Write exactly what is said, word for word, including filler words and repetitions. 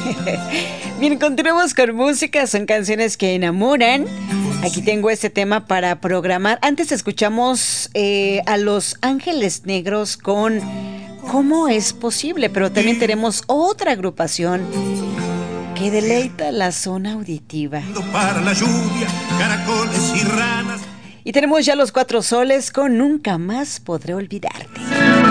Bien, continuamos con música, son canciones que enamoran. Aquí tengo este tema para programar. Antes escuchamos eh, a Los Ángeles Negros con ¿Cómo es posible? Pero también tenemos otra agrupación que deleita la zona auditiva. Para la lluvia, caracoles y ranas. Y tenemos ya Los Cuatro Soles con Nunca Más Podré Olvidarte.